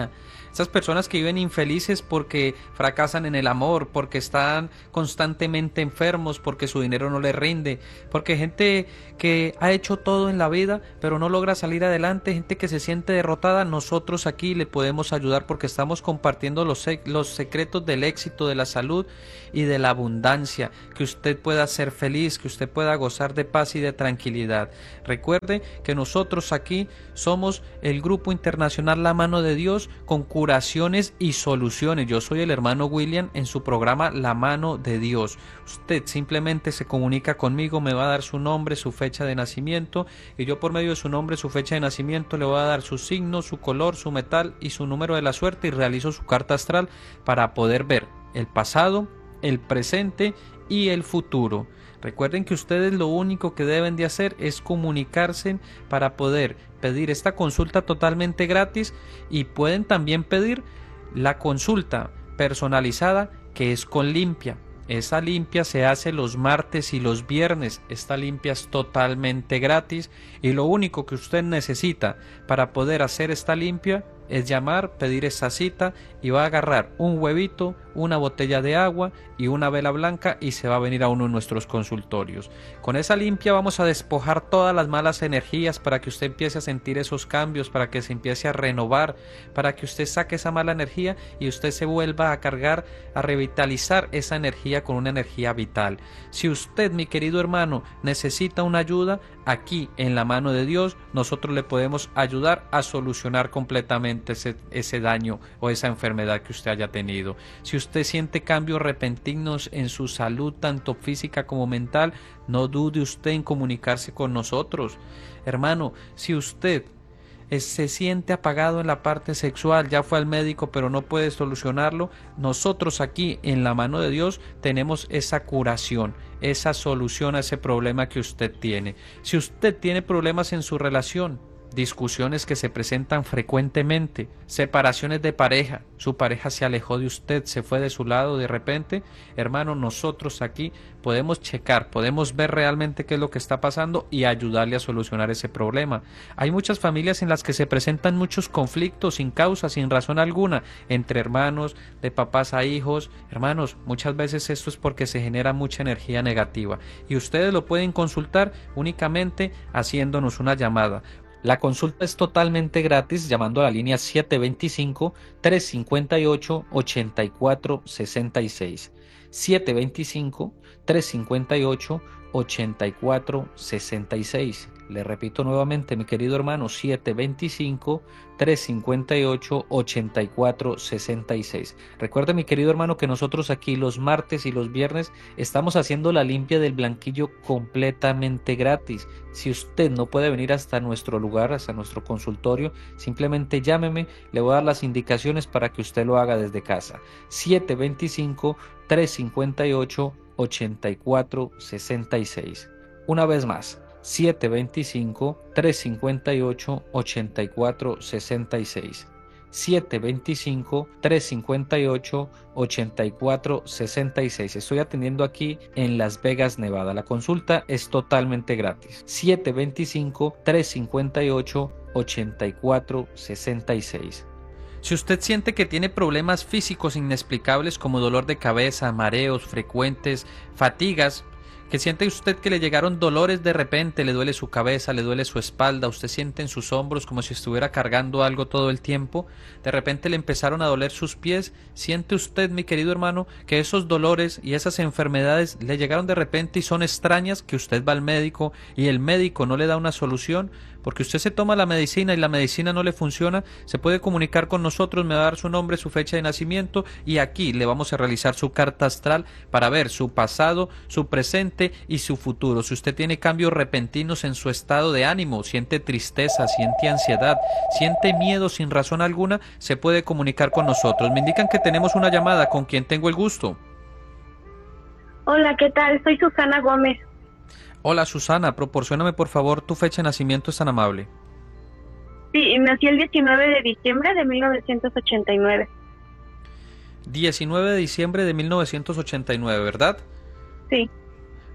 Esas personas que viven infelices porque fracasan en el amor, porque están constantemente enfermos, porque su dinero no les rinde, porque gente que ha hecho todo en la vida pero no logra salir adelante, gente que se siente derrotada. Nosotros aquí le podemos ayudar porque estamos compartiendo los secretos del éxito, de la salud y de la abundancia, que usted pueda ser feliz, que usted pueda gozar de paz y de tranquilidad. Recuerde que nosotros aquí somos el Grupo Internacional La Mano de Dios, con curaciones y soluciones. Yo soy el hermano William en su programa La Mano de Dios. Usted simplemente se comunica conmigo, me va a dar su nombre, su fecha de nacimiento, y yo por medio de su nombre, su fecha de nacimiento, le voy a dar su signo, su color, su metal y su número de la suerte, y realizo su carta astral para poder ver el pasado, el presente y el futuro. Recuerden que ustedes lo único que deben de hacer es comunicarse para poder pedir esta consulta totalmente gratis, y pueden también pedir la consulta personalizada, que es con limpia. Esa limpia se hace los martes y los viernes. Esta limpia es totalmente gratis, y lo único que usted necesita para poder hacer esta limpia es llamar, pedir esa cita, y va a agarrar un huevito, una botella de agua y una vela blanca, y se va a venir a uno de nuestros consultorios. Con esa limpia vamos a despojar todas las malas energías para que usted empiece a sentir esos cambios, para que se empiece a renovar, para que usted saque esa mala energía y usted se vuelva a cargar, a revitalizar esa energía con una energía vital. Si usted, mi querido hermano, necesita una ayuda, aquí en La Mano de Dios nosotros le podemos ayudar a solucionar completamente ese daño o esa enfermedad que usted haya tenido. Si usted siente cambios repentinos en su salud, tanto física como mental, no dude usted en comunicarse con nosotros. Hermano, si usted se siente apagado en la parte sexual, ya fue al médico pero no puede solucionarlo, nosotros aquí en La Mano de Dios tenemos esa curación, esa solución a ese problema que usted tiene. Si usted tiene problemas en su relación, discusiones que se presentan frecuentemente, separaciones de pareja, su pareja se alejó de usted, se fue de su lado de repente, hermano, nosotros aquí podemos checar, podemos ver realmente qué es lo que está pasando y ayudarle a solucionar ese problema. Hay muchas familias en las que se presentan muchos conflictos sin causa, sin razón alguna, entre hermanos, de papás a hijos. Hermanos, muchas veces esto es porque se genera mucha energía negativa, y ustedes lo pueden consultar únicamente haciéndonos una llamada. La consulta es totalmente gratis llamando a la línea 725-358-8466. 725-358-8466. Le repito nuevamente, mi querido hermano, 725-358-8466. Recuerde, mi querido hermano, que nosotros aquí los martes y los viernes estamos haciendo la limpia del blanquillo completamente gratis. Si usted no puede venir hasta nuestro lugar, hasta nuestro consultorio, simplemente llámeme, le voy a dar las indicaciones para que usted lo haga desde casa. 725-358-8466. Una vez más, 725-358-8466. 725-358-8466. Estoy atendiendo aquí en Las Vegas, Nevada. La consulta es totalmente gratis. 725-358-8466. Si usted siente que tiene problemas físicos inexplicables como dolor de cabeza, mareos frecuentes, fatigas, que siente usted que le llegaron dolores de repente, le duele su cabeza, le duele su espalda, usted siente en sus hombros como si estuviera cargando algo todo el tiempo, de repente le empezaron a doler sus pies, siente usted, mi querido hermano, que esos dolores y esas enfermedades le llegaron de repente y son extrañas, que usted va al médico y el médico no le da una solución, porque usted se toma la medicina y la medicina no le funciona, se puede comunicar con nosotros, me va a dar su nombre, su fecha de nacimiento, y aquí le vamos a realizar su carta astral para ver su pasado, su presente y su futuro. Si usted tiene cambios repentinos en su estado de ánimo, siente tristeza, siente ansiedad, siente miedo sin razón alguna, se puede comunicar con nosotros. Me indican que tenemos una llamada. ¿Con quien tengo el gusto? Hola, ¿qué tal? Soy Susana Gómez. Hola, Susana, proporcióname por favor tu fecha de nacimiento, es tan amable. Sí, nací el 19 de diciembre de 1989. 19 de diciembre de 1989, ¿verdad? Sí.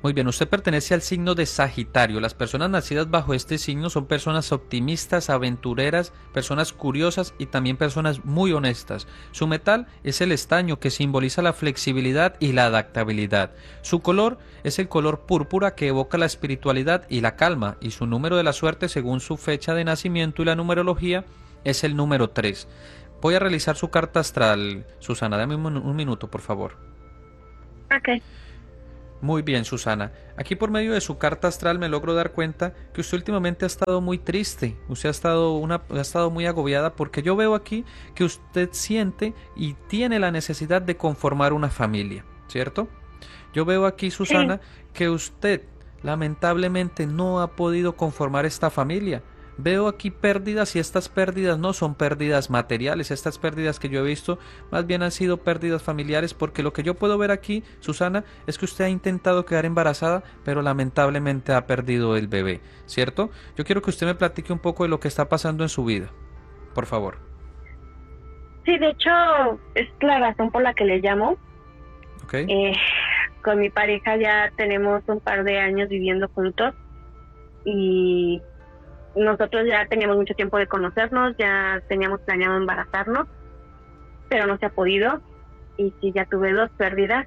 Muy bien, usted pertenece al signo de Sagitario. Las personas nacidas bajo este signo son personas optimistas, aventureras, personas curiosas y también personas muy honestas. Su metal es el estaño, que simboliza la flexibilidad y la adaptabilidad. Su color es el color púrpura, que evoca la espiritualidad y la calma, y su número de la suerte, según su fecha de nacimiento y la numerología, es el número 3. Voy a realizar su carta astral. Susana, dame un minuto, por favor. Ok. Muy bien, Susana. Aquí por medio de su carta astral me logro dar cuenta que usted últimamente ha estado muy triste. Usted ha estado muy agobiada, porque yo veo aquí que usted siente y tiene la necesidad de conformar una familia, ¿cierto? Yo veo aquí, Susana, que usted lamentablemente no ha podido conformar esta familia. Veo aquí pérdidas, y estas pérdidas no son pérdidas materiales. Estas pérdidas que yo he visto más bien han sido pérdidas familiares, porque lo que yo puedo ver aquí, Susana, es que usted ha intentado quedar embarazada, pero lamentablemente ha perdido el bebé, ¿cierto? Yo quiero que usted me platique un poco de lo que está pasando en su vida, por favor. Sí, de hecho, es la razón por la que le llamo. Okay. Con mi pareja ya tenemos un par de años viviendo juntos, y nosotros ya teníamos mucho tiempo de conocernos, ya teníamos planeado embarazarnos, pero no se ha podido. Y sí, ya tuve 2 pérdidas.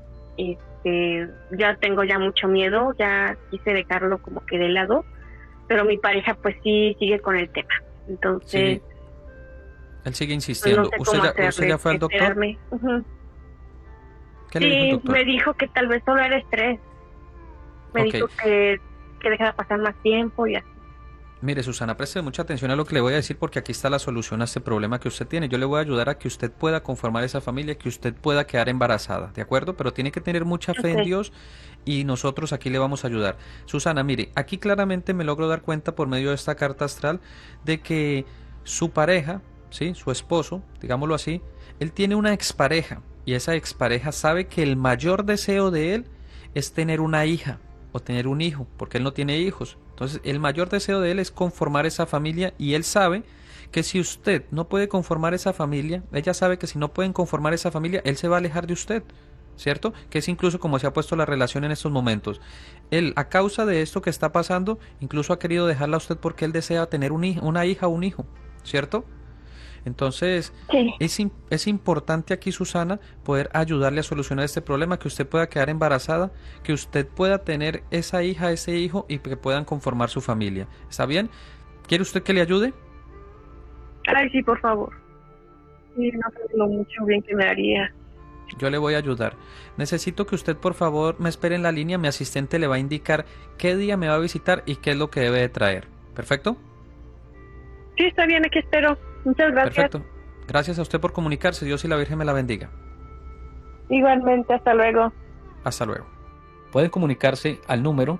Ya tengo mucho miedo, ya quise dejarlo como que de lado, pero mi pareja pues sí sigue con el tema. Entonces, sí. Él sigue insistiendo. No sé ¿Usted ya fue al doctor? Uh-huh. ¿Qué le dijo el doctor? Me dijo que tal vez solo era estrés. Me dijo que dejara pasar más tiempo y así. Mire, Susana, preste mucha atención a lo que le voy a decir, porque aquí está la solución a este problema que usted tiene. Yo le voy a ayudar a que usted pueda conformar esa familia, que usted pueda quedar embarazada, ¿de acuerdo? Pero tiene que tener mucha fe en Dios, y nosotros aquí le vamos a ayudar. Susana, mire, aquí claramente me logro dar cuenta por medio de esta carta astral de que su pareja, ¿sí?, su esposo, digámoslo así, él tiene una expareja, y esa expareja sabe que el mayor deseo de él es tener una hija o tener un hijo, porque él no tiene hijos. Entonces, el mayor deseo de él es conformar esa familia, y él sabe que si usted no puede conformar esa familia, ella sabe que si no pueden conformar esa familia, él se va a alejar de usted, ¿cierto? Que es incluso como se ha puesto la relación en estos momentos. Él, a causa de esto que está pasando, incluso ha querido dejarla a usted porque él desea tener una hija o un hijo, ¿cierto? Entonces, es importante aquí, Susana, poder ayudarle a solucionar este problema, que usted pueda quedar embarazada, que usted pueda tener esa hija, ese hijo, y que puedan conformar su familia. ¿Está bien? ¿Quiere usted que le ayude? Ay, sí, por favor. Sí, no sé lo mucho bien que me haría. Yo le voy a ayudar. Necesito que usted, por favor, me espere en la línea. Mi asistente le va a indicar qué día me va a visitar y qué es lo que debe de traer. ¿Perfecto? Sí, está bien, aquí espero. Muchas gracias. Perfecto. Gracias a usted por comunicarse. Dios y la Virgen me la bendiga. Igualmente, hasta luego. Hasta luego. Pueden comunicarse al número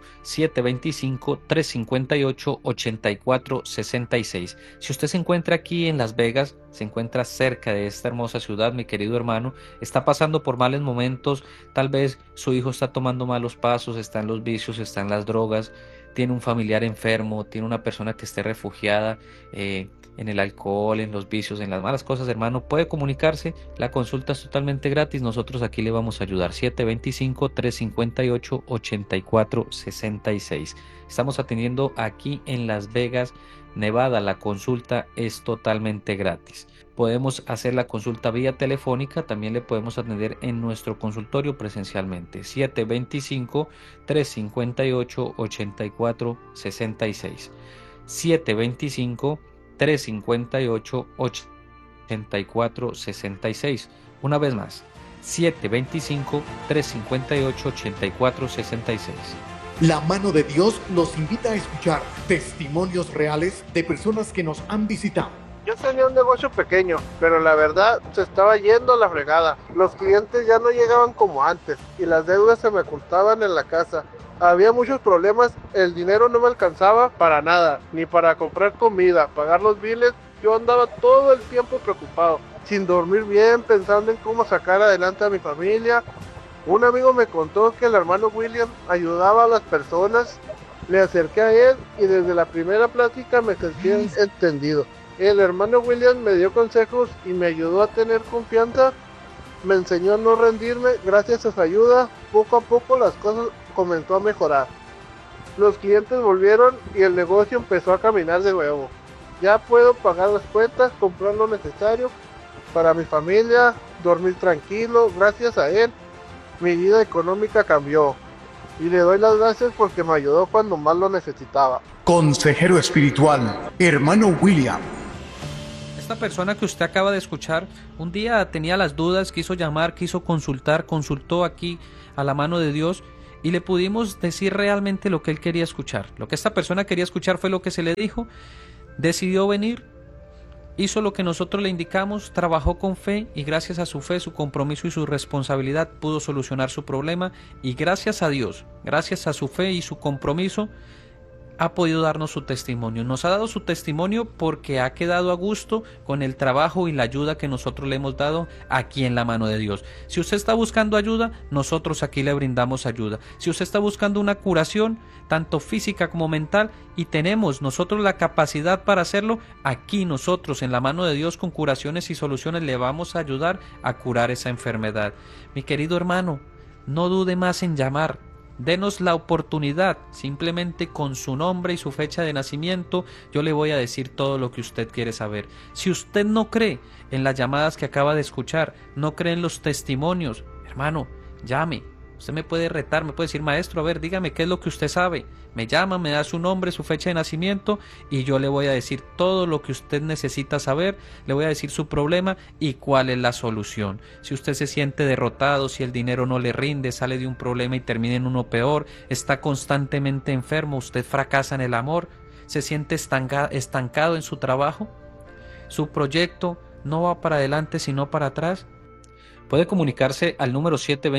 725-358-8466. Si usted se encuentra aquí en Las Vegas, se encuentra cerca de esta hermosa ciudad, mi querido hermano, está pasando por malos momentos, tal vez su hijo está tomando malos pasos, está en los vicios, está en las drogas, tiene un familiar enfermo, tiene una persona que esté refugiada en el alcohol, en los vicios, en las malas cosas, hermano, puede comunicarse. La consulta es totalmente gratis. Nosotros aquí le vamos a ayudar. 725-358-8466. Estamos atendiendo aquí en Las Vegas, Nevada. La consulta es totalmente gratis. Podemos hacer la consulta vía telefónica, también le podemos atender en nuestro consultorio presencialmente. 725-358-8466. 725-358-8466. Una vez más, 725-358-8466. La mano de Dios nos invita a escuchar testimonios reales de personas que nos han visitado. Yo tenía un negocio pequeño, pero la verdad se estaba yendo a la fregada. Los clientes ya no llegaban como antes y las deudas se me ocultaban en la casa. Había muchos problemas, el dinero no me alcanzaba para nada, ni para comprar comida, pagar los biles. Yo andaba todo el tiempo preocupado, sin dormir bien, pensando en cómo sacar adelante a mi familia. Un amigo me contó que el hermano William ayudaba a las personas. Le acerqué a él y desde la primera plática me sentí entendido. El hermano William me dio consejos y me ayudó a tener confianza. Me enseñó a no rendirme. Gracias a su ayuda, poco a poco las cosas comenzó a mejorar. Los clientes volvieron y el negocio empezó a caminar de nuevo. Ya puedo pagar las cuentas, comprar lo necesario para mi familia, dormir tranquilo. Gracias a él, mi vida económica cambió. Y le doy las gracias porque me ayudó cuando más lo necesitaba. Consejero espiritual, hermano William. Esta persona que usted acaba de escuchar, un día tenía las dudas, quiso llamar, quiso consultar, consultó aquí a la mano de Dios y le pudimos decir realmente lo que él quería escuchar. Lo que esta persona quería escuchar fue lo que se le dijo, decidió venir, hizo lo que nosotros le indicamos, trabajó con fe y gracias a su fe, su compromiso y su responsabilidad pudo solucionar su problema y gracias a Dios, gracias a su fe y su compromiso, ha podido darnos su testimonio. Nos ha dado su testimonio porque ha quedado a gusto con el trabajo y la ayuda que nosotros le hemos dado aquí en la mano de Dios. Si usted está buscando ayuda, nosotros aquí le brindamos ayuda. Si usted está buscando una curación, tanto física como mental, y tenemos nosotros la capacidad para hacerlo, aquí nosotros en la mano de Dios con curaciones y soluciones le vamos a ayudar a curar esa enfermedad. Mi querido hermano, no dude más en llamar. Denos la oportunidad, simplemente con su nombre y su fecha de nacimiento, yo le voy a decir todo lo que usted quiere saber. Si usted no cree en las llamadas que acaba de escuchar, no cree en los testimonios, hermano, llame. Usted me puede retar, me puede decir, maestro, a ver, dígame qué es lo que usted sabe. Me llama, me da su nombre, su fecha de nacimiento y yo le voy a decir todo lo que usted necesita saber, le voy a decir su problema y cuál es la solución. Si usted se siente derrotado, si el dinero no le rinde, sale de un problema y termina en uno peor, está constantemente enfermo, usted fracasa en el amor, se siente estancado en su trabajo, su proyecto no va para adelante sino para atrás, puede comunicarse al número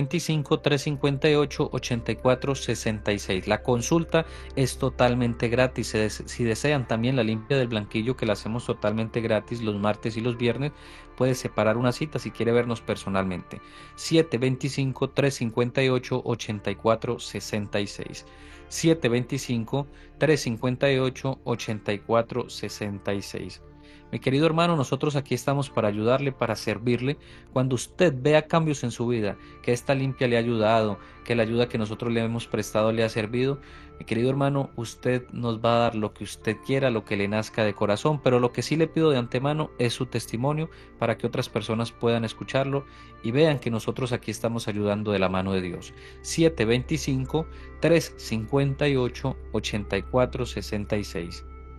725-358-8466. La consulta es totalmente gratis. Si desean también la limpia del blanquillo, que la hacemos totalmente gratis los martes y los viernes, puede separar una cita si quiere vernos personalmente. 725-358-8466. 725-358-8466. Mi querido hermano, nosotros aquí estamos para ayudarle, para servirle. Cuando usted vea cambios en su vida, que esta limpia le ha ayudado, que la ayuda que nosotros le hemos prestado le ha servido, mi querido hermano, usted nos va a dar lo que usted quiera, lo que le nazca de corazón, pero lo que sí le pido de antemano es su testimonio para que otras personas puedan escucharlo y vean que nosotros aquí estamos ayudando de la mano de Dios. 725-358-8466.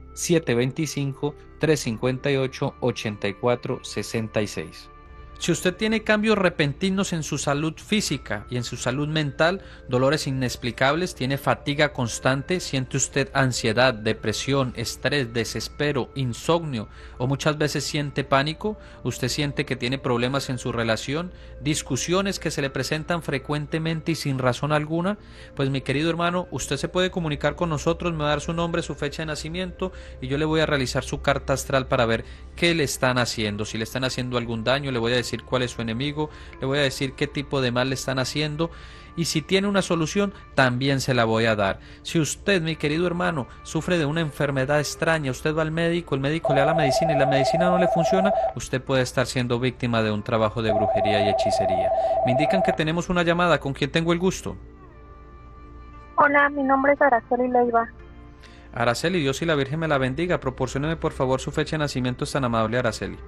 725-358-8466. Si usted tiene cambios repentinos en su salud física y en su salud mental, dolores inexplicables, tiene fatiga constante, siente usted ansiedad, depresión, estrés, desespero, insomnio o muchas veces siente pánico, usted siente que tiene problemas en su relación, discusiones que se le presentan frecuentemente y sin razón alguna, pues mi querido hermano, usted se puede comunicar con nosotros, me va a dar su nombre, su fecha de nacimiento y yo le voy a realizar su carta astral para ver qué le están haciendo, si le están haciendo algún daño, le voy a decir cuál es su enemigo, le voy a decir qué tipo de mal le están haciendo y si tiene una solución también se la voy a dar. Si usted, mi querido hermano, sufre de una enfermedad extraña, usted va al médico, el médico le da la medicina y la medicina no le funciona, usted puede estar siendo víctima de un trabajo de brujería y hechicería. Me indican que tenemos una llamada, ¿con quién tengo el gusto? Hola, mi nombre es Araceli Leiva. Araceli, Dios y la Virgen me la bendiga. Proporcióneme por favor su fecha de nacimiento, es tan amable, Araceli.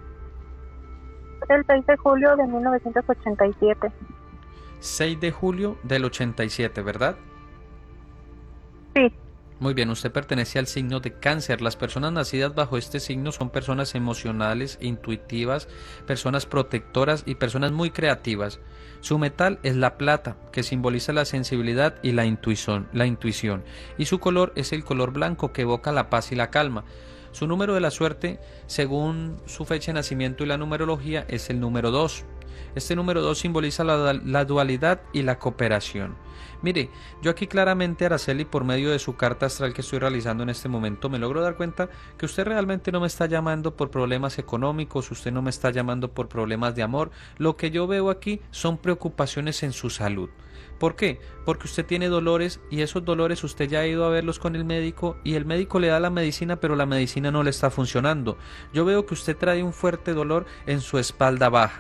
El 6 de julio de 1987. 6 de julio del 87, ¿verdad? Sí. Muy bien, usted pertenece al signo de Cáncer. Las personas nacidas bajo este signo son personas emocionales, intuitivas, personas protectoras y personas muy creativas. Su metal es la plata, que simboliza la sensibilidad y la intuición. Y su color es el color blanco, que evoca la paz y la calma. Su número de la suerte, según su fecha de nacimiento y la numerología, es el número 2. Este número 2 simboliza la dualidad y la cooperación. Mire, yo aquí claramente, Araceli, por medio de su carta astral que estoy realizando en este momento, me logro dar cuenta que usted realmente no me está llamando por problemas económicos, usted no me está llamando por problemas de amor. Lo que yo veo aquí son preocupaciones en su salud. ¿Por qué? Porque usted tiene dolores y esos dolores usted ya ha ido a verlos con el médico y el médico le da la medicina, pero la medicina no le está funcionando. Yo veo que usted trae un fuerte dolor en su espalda baja.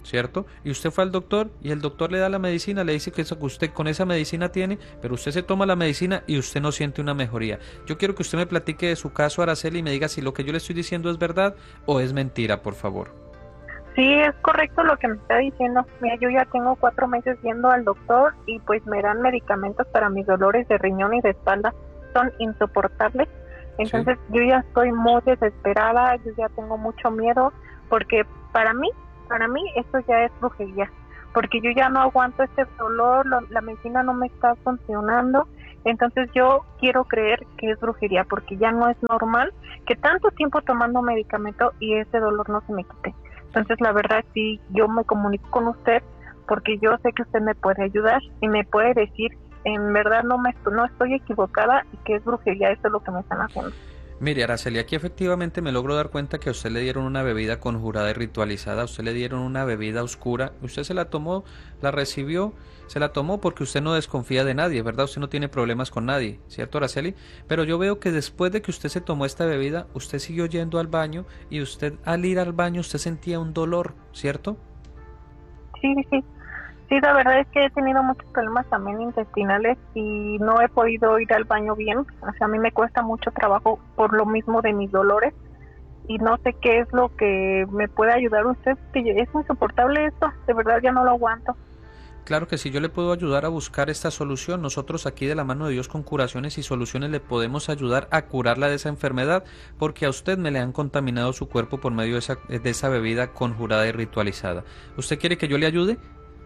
¿cierto? Y usted fue al doctor y el doctor le da la medicina, le dice que eso que usted con esa medicina tiene, pero usted se toma la medicina y usted no siente una mejoría. Yo quiero que usted me platique de su caso, Araceli, y me diga si lo que yo le estoy diciendo es verdad o es mentira, por favor. Sí, es correcto lo que me está diciendo. Mira, yo ya tengo 4 meses yendo al doctor y pues me dan medicamentos para mis dolores de riñón y de espalda. Son insoportables. Entonces yo ya estoy muy desesperada, yo ya tengo mucho miedo porque para mí esto ya es brujería. Porque yo ya no aguanto este dolor, la medicina no me está funcionando. Entonces yo quiero creer que es brujería porque ya no es normal que tanto tiempo tomando medicamento y ese dolor no se me quite. Entonces, la verdad, sí, yo me comunico con usted porque yo sé que usted me puede ayudar y me puede decir, en verdad no estoy equivocada y que es brujería, eso es lo que me están haciendo. Mire, Araceli, aquí efectivamente me logro dar cuenta que a usted le dieron una bebida conjurada y ritualizada, a usted le dieron una bebida oscura, usted se la tomó, la recibió, se la tomó porque usted no desconfía de nadie, ¿verdad? Usted no tiene problemas con nadie, ¿cierto, Araceli? Pero yo veo que después de que usted se tomó esta bebida, usted siguió yendo al baño y usted al ir al baño usted sentía un dolor, ¿cierto? Sí, la verdad es que he tenido muchos problemas también intestinales y no he podido ir al baño bien. O sea, a mí me cuesta mucho trabajo por lo mismo de mis dolores y no sé qué es lo que me puede ayudar usted, que es insoportable esto, de verdad ya no lo aguanto. Claro que sí, yo le puedo ayudar a buscar esta solución. Nosotros aquí de la mano de Dios con curaciones y soluciones le podemos ayudar a curarla de esa enfermedad porque a usted me le han contaminado su cuerpo por medio de esa bebida conjurada y ritualizada. ¿Usted quiere que yo le ayude?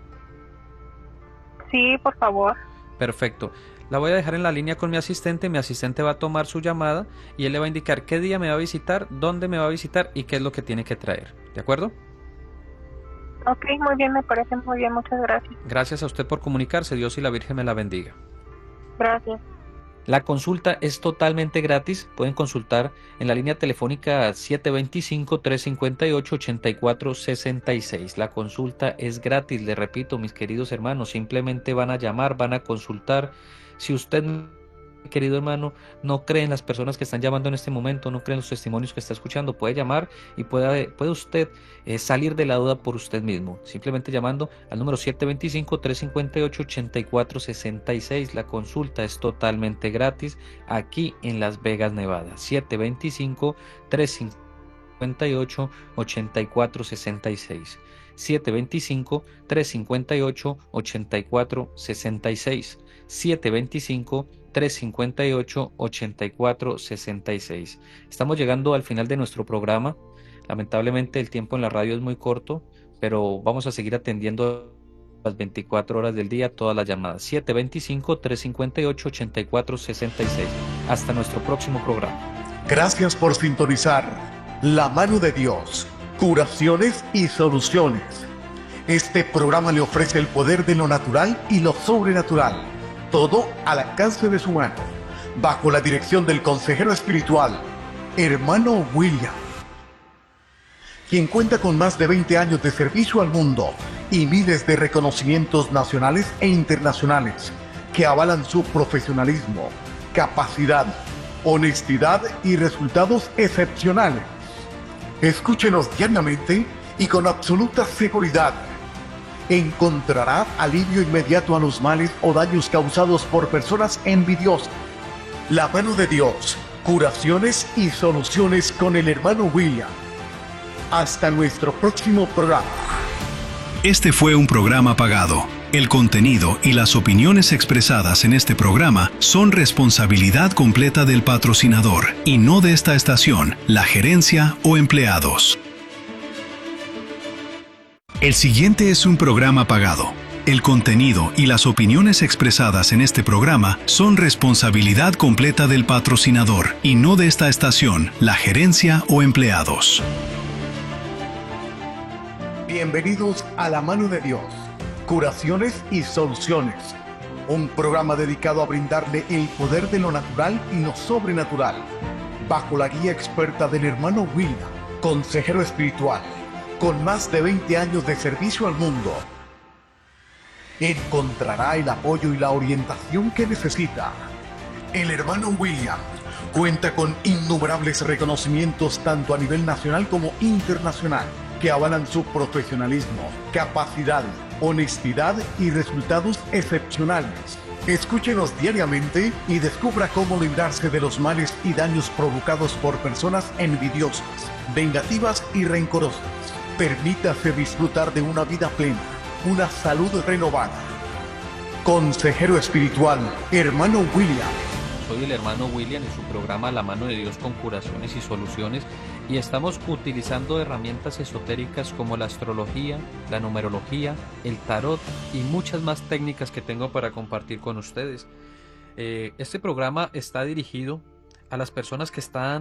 Sí, por favor. Perfecto. La voy a dejar en la línea con mi asistente va a tomar su llamada y él le va a indicar qué día me va a visitar, dónde me va a visitar y qué es lo que tiene que traer. ¿De acuerdo? Ok, muy bien, me parece muy bien, muchas gracias. Gracias a usted por comunicarse, Dios y la Virgen me la bendiga. Gracias. La consulta es totalmente gratis, pueden consultar en la línea telefónica 725-358-8466. La consulta es gratis, le repito, mis queridos hermanos, simplemente van a llamar, van a consultar. Si usted, querido hermano, no cree en las personas que están llamando en este momento, no cree en los testimonios que está escuchando, puede llamar y puede usted salir de la duda por usted mismo, simplemente llamando al número 725-358-8466. La consulta es totalmente gratis aquí en Las Vegas, Nevada. 725-358-8466. 725-358-8466. 725-358-8466. Estamos llegando al final de nuestro programa. Lamentablemente el tiempo en la radio es muy corto, pero vamos a seguir atendiendo las 24 horas del día todas las llamadas. 725-358-8466. Hasta nuestro próximo programa. Gracias por sintonizar La Mano de Dios, curaciones y soluciones. Este programa le ofrece el poder de lo natural y lo sobrenatural, todo al alcance de su mano, bajo la dirección del consejero espiritual, hermano William, quien cuenta con más de 20 años de servicio al mundo y miles de reconocimientos nacionales e internacionales que avalan su profesionalismo, capacidad, honestidad y resultados excepcionales. Escúchenos diariamente y con absoluta seguridad encontrará alivio inmediato a los males o daños causados por personas envidiosas. La Mano de Dios, curaciones y soluciones con el hermano William. Hasta nuestro próximo programa. Este fue un programa pagado. El contenido y las opiniones expresadas en este programa son responsabilidad completa del patrocinador y no de esta estación, la gerencia o empleados. El siguiente es un programa pagado. El contenido y las opiniones expresadas en este programa son responsabilidad completa del patrocinador y no de esta estación, la gerencia o empleados. Bienvenidos a La Mano de Dios, curaciones y soluciones. Un programa dedicado a brindarle el poder de lo natural y lo sobrenatural, bajo la guía experta del hermano William, consejero espiritual, con más de 20 años de servicio al mundo. Encontrará el apoyo y la orientación que necesita. El hermano William cuenta con innumerables reconocimientos tanto a nivel nacional como internacional. que avalan su profesionalismo, capacidad, honestidad y resultados excepcionales. Escúchenos diariamente y descubra cómo librarse de los males y daños provocados por personas envidiosas, vengativas y rencorosas. Permítase disfrutar de una vida plena, una salud renovada. Consejero espiritual, hermano William. Soy el hermano William en su programa La Mano de Dios con Curaciones y Soluciones, y estamos utilizando herramientas esotéricas como la astrología, la numerología, el tarot y muchas más técnicas que tengo para compartir con ustedes. Este programa está dirigido a las personas que están